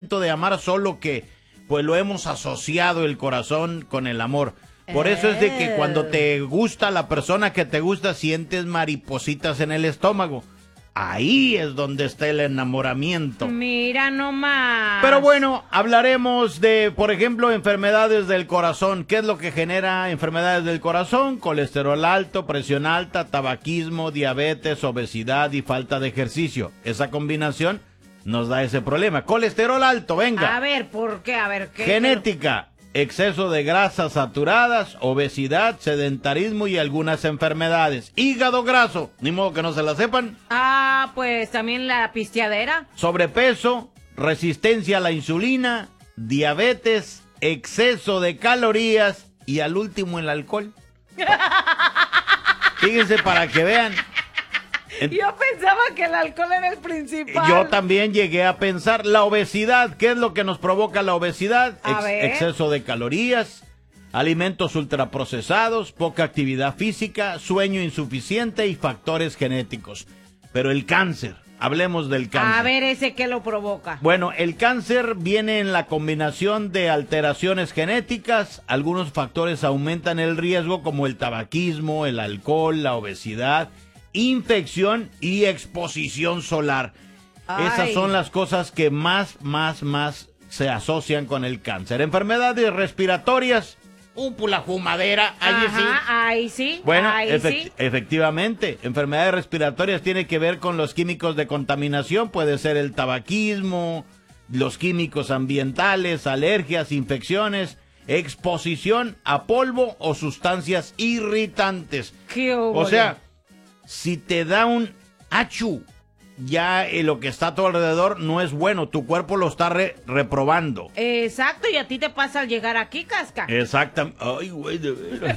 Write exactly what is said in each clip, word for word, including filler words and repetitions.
sentimiento de amar, solo que pues lo hemos asociado el corazón con el amor. Por eso es de que cuando te gusta la persona que te gusta, sientes maripositas en el estómago. Ahí es donde está el enamoramiento. Mira nomás. Pero bueno, hablaremos de, por ejemplo, enfermedades del corazón. ¿Qué es lo que genera enfermedades del corazón? Colesterol alto, presión alta, tabaquismo, diabetes, obesidad y falta de ejercicio. Esa combinación nos da ese problema. Colesterol alto, venga. A ver, ¿por qué? A ver, ¿qué? Genética. Exceso de grasas saturadas, obesidad, sedentarismo y algunas enfermedades. Hígado graso, ni modo que no se la sepan. Ah, pues también la pisteadera. Sobrepeso, resistencia a la insulina, diabetes, exceso de calorías y al último el alcohol. Fíjense para que vean. Yo pensaba que el alcohol era el principal. Yo también llegué a pensar, la obesidad, ¿qué es lo que nos provoca la obesidad? A ver. Exceso de calorías, alimentos ultraprocesados, poca actividad física, sueño insuficiente y factores genéticos. Pero el cáncer, hablemos del cáncer. A ver, ¿ese qué lo provoca? Bueno, el cáncer viene en la combinación de alteraciones genéticas. Algunos factores aumentan el riesgo, como el tabaquismo, el alcohol, la obesidad, infección y exposición solar. Ay. Esas son las cosas que más, más, más se asocian con el cáncer. Enfermedades respiratorias, úpula, fumadera, ahí sí. Ajá, ahí sí. Bueno, ahí efect- sí. efectivamente, enfermedades respiratorias tiene que ver con los químicos de contaminación, puede ser el tabaquismo, los químicos ambientales, alergias, infecciones, exposición a polvo o sustancias irritantes. Qué O óvole. sea, si te da un achú, ya eh, lo que está a tu alrededor no es bueno, tu cuerpo lo está re- reprobando. Exacto, y a ti te pasa al llegar aquí, Casca. Exactamente. Ay, güey, de veras.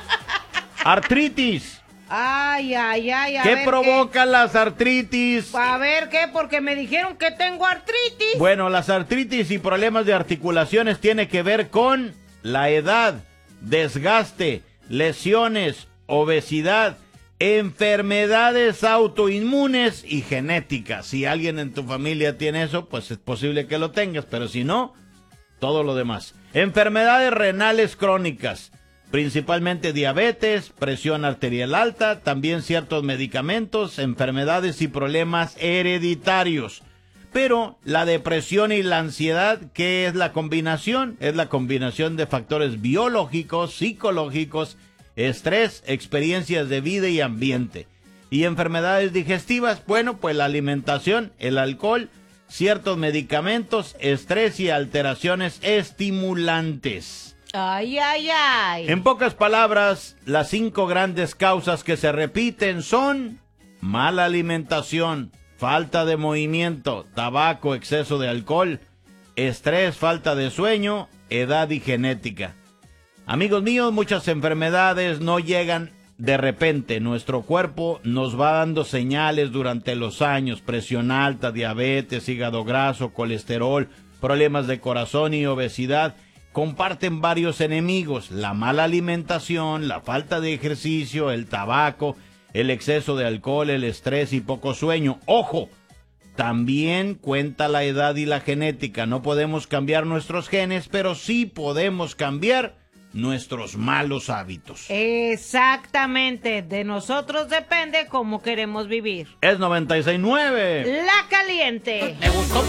Artritis. Ay, ay, ay, a ¿Qué ver provoca las artritis? qué. A ver qué, porque me dijeron que tengo artritis. Bueno, las artritis y problemas de articulaciones tiene que ver con la edad, desgaste, lesiones, obesidad, enfermedades autoinmunes y genéticas. Si alguien en tu familia tiene eso, pues es posible que lo tengas, pero si no, todo lo demás. Enfermedades renales crónicas, principalmente diabetes, presión arterial alta, también ciertos medicamentos, enfermedades y problemas hereditarios. Pero la depresión y la ansiedad, ¿qué es la combinación? Es la combinación de factores biológicos, psicológicos, estrés, experiencias de vida y ambiente. Y enfermedades digestivas, bueno, pues la alimentación, el alcohol, ciertos medicamentos, estrés y alteraciones estimulantes. Ay, ay, ay. En pocas palabras, las cinco grandes causas que se repiten son mala alimentación, falta de movimiento, tabaco, exceso de alcohol, estrés, falta de sueño, edad y genética. Amigos míos, muchas enfermedades no llegan de repente. Nuestro cuerpo nos va dando señales durante los años: presión alta, diabetes, hígado graso, colesterol, problemas de corazón y obesidad. Comparten varios enemigos: la mala alimentación, la falta de ejercicio, el tabaco, el exceso de alcohol, el estrés y poco sueño. ¡Ojo! También cuenta la edad y la genética. No podemos cambiar nuestros genes, pero sí podemos cambiar nuestros malos hábitos. Exactamente, de nosotros depende cómo queremos vivir. Es noventa y seis punto nueve. La Caliente. Me gustó.